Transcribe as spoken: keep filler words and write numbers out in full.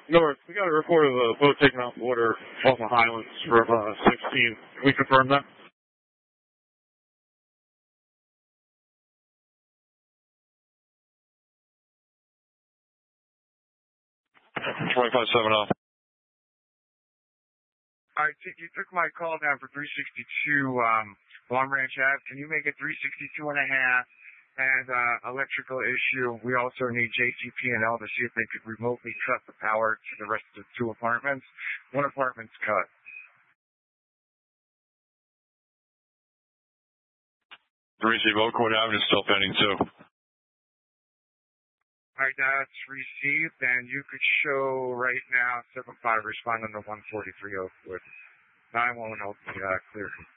North, we got a report of a boat taking off water off of Highlands from uh, sixteen. Can we confirm that? twenty-five seven off. All right, you took my call down for three sixty-two um, Long Ranch Ave. Can you make it three sixty-two and a half? And uh, electrical issue, we also need J C P and L to see if they could remotely cut the power to the rest of the two apartments. One apartment's cut. Receive Oakwood Avenue still pending too. All right, that's received, and you could show right now seven five responding to one forty-three Oakwood. nine one one uh, clear.